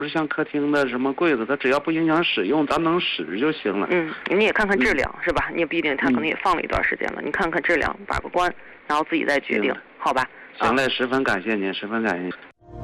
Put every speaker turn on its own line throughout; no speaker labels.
不是像客厅的什么柜子，它只要不影响使用，咱能使就行了。
你也看看质量，是吧？你也不一定，他可能也放了一段时间了，你看看质量，把个关，然后自己再决定，好吧？
行嘞，十分感谢您，十分感谢您。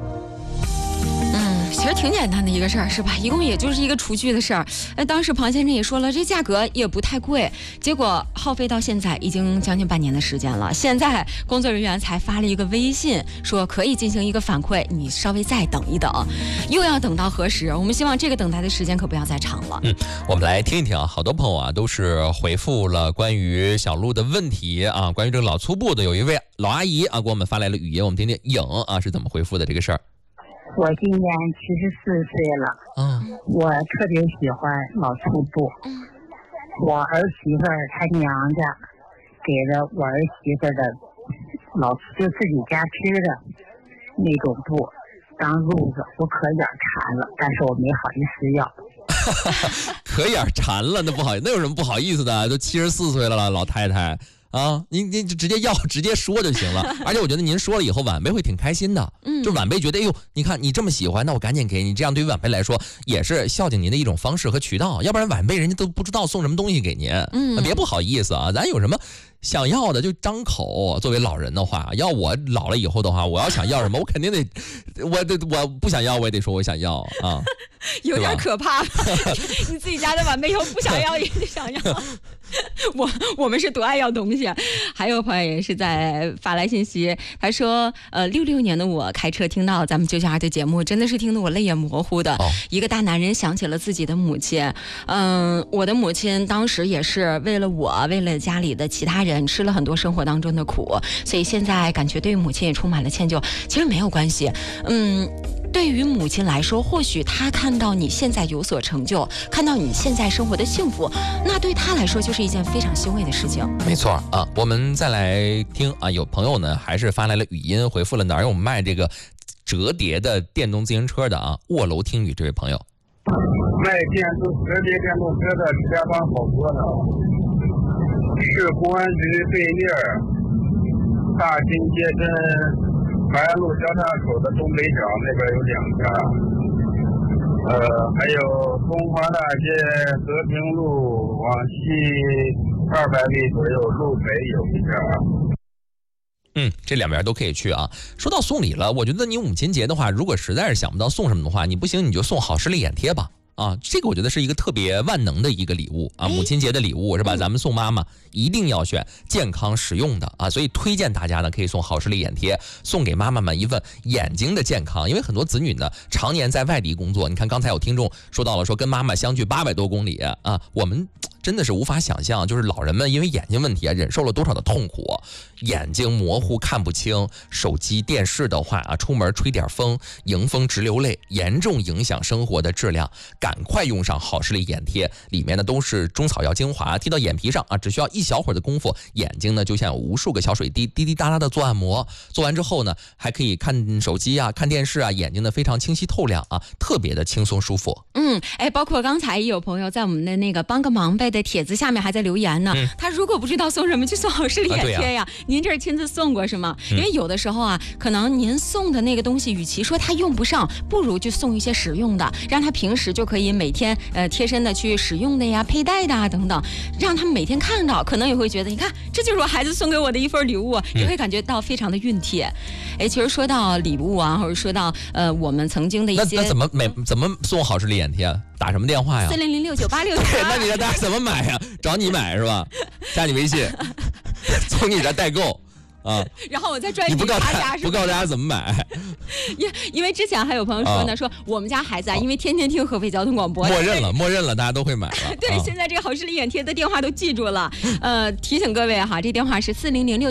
其实挺简单的一个事儿，是吧？一共也就是一个厨具的事儿。当时庞先生也说了，这价格也不太贵。结果耗费到现在已经将近半年的时间了。现在工作人员才发了一个微信，说可以进行一个反馈，你稍微再等一等。又要等到何时？我们希望这个等待的时间可不要再长了。
我们来听一听啊，好多朋友啊都是回复了关于小鹿的问题啊，关于这个老粗布的，有一位老阿姨啊给我们发来了语音，我们听听颖啊是怎么回复的这个事儿。
我今年74岁了，我特别喜欢老粗布。我儿媳妇儿她娘家给了我儿媳妇儿的就自己家织的那种布当褥子，我可眼馋了，但是我没好意思要。
可眼馋了，那不好，那有什么不好意思的？都74岁了，老太太。您直接要，直接说就行了。而且我觉得您说了以后，晚辈会挺开心的。就晚辈觉得，哎呦，你看你这么喜欢，那我赶紧给你。这样对于晚辈来说，也是孝敬您的一种方式和渠道。要不然晚辈人家都不知道送什么东西给您。别不好意思啊，咱有什么想要的就张口。作为老人的话，要我老了以后的话，我要想要什么，我肯定得，我不想要，我也得说我想要啊。
有点可怕。你自己家的晚辈以后不想要也得想要。我们是多爱要东西。还有朋友也是在发来信息，他说66年的我开车听到咱们992的节目，真的是听得我泪眼模糊的。一个大男人想起了自己的母亲。我的母亲当时也是为了我，为了家里的其他人吃了很多生活当中的苦，所以现在感觉对母亲也充满了歉疚。其实没有关系。对于母亲来说，或许她看到你现在有所成就，看到你现在生活的幸福，那对她来说就是一件非常欣慰的事情。
没错啊，我们再来听啊，有朋友呢还是发来了语音回复了哪儿有卖这个折叠的电动自行车的啊，卧楼听雨这位朋友。
卖折叠电动车的石家庄好多呢，市公安局对面大金街跟淮安路交叉口的东北角那边有2家，还有东华大街和平路往西200米左右路北有一家。
这两边都可以去啊。说到送礼了，我觉得你母亲节的话，如果实在是想不到送什么的话，你不行你就送好视力眼贴吧。这个我觉得是一个特别万能的一个礼物啊，母亲节的礼物是吧？咱们送妈妈一定要选健康实用的啊，所以推荐大家呢可以送好视力眼贴，送给妈妈们一份眼睛的健康。因为很多子女呢常年在外地工作，你看刚才有听众说到了，说跟妈妈相距800多公里啊，我们真的是无法想象，就是老人们因为眼睛问题啊，忍受了多少的痛苦，眼睛模糊看不清，手机电视的话啊，出门吹点风，迎风直流泪，严重影响生活的质量。赶快用上好视力眼贴，里面呢都是中草药精华，贴到眼皮上啊，只需要一小会儿的功夫，眼睛呢就像有无数个小水滴滴滴答答的做按摩。做完之后呢，还可以看手机啊，看电视啊，眼睛呢非常清晰透亮啊，特别的轻松舒服。
包括刚才也有朋友在我们的那个帮个忙呗的帖子下面还在留言呢。他如果不知道送什么，就送好视力眼贴呀。您这是亲自送过是吗？因为有的时候啊，可能您送的那个东西，与其说他用不上，不如就送一些实用的，让他平时就可以每天贴身的去使用的呀，佩戴的啊等等，让他们每天看到，可能也会觉得，你看，这就是我孩子送给我的一份礼物，也会感觉到非常的熨帖。其实说到礼物啊，或者说到我们曾经的一些，
那怎么送好视力眼贴啊？打什么电话呀
？40069869。
对，那你让大家怎么买呀？找你买是吧？加你微信，从你这代购。
然后我再赚
你不告诉大家怎么买。
因为之前还有朋友说呢，说我们家孩子啊，因为天天听河北交通广播，
默认了，大家都会买了。
对，现在这个好视力眼贴的电话都记住了。提醒各位哈，这电话是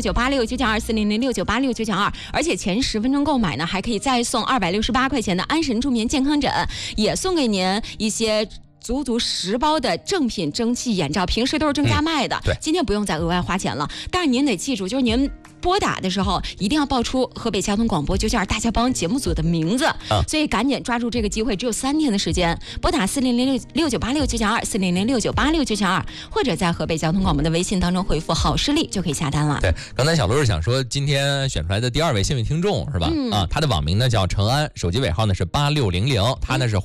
4006986992，4006986992，而且前10分钟购买呢，还可以再送268块钱的安神助眠健康枕，也送给您一些足10包的正品蒸汽眼罩，平时都是正价卖的。
对，
今天不用再额外花钱了。但是您得记住，就是您拨打的时候一定要报出河北交通广播992大家帮节目组的名字。所以赶紧抓住这个机会，只有3天的时间，拨打4006986992，4006986992，或者在河北交通广播的微信当中回复好视力就可以下单了。
对，刚才小鹿是想说今天选出来的第2位幸运听众是吧？他的网名呢叫程安，手机尾号呢是8600，他呢是